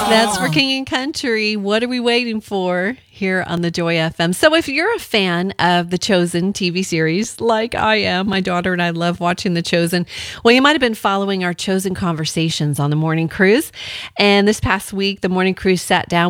That's for King and Country. What are we waiting for here on the Joy FM? So if you're a fan of The Chosen TV series, like I am, my daughter and I love watching The Chosen. Well, you might have been following our Chosen conversations on the Morning Cruise. And this past week, the Morning Cruise sat down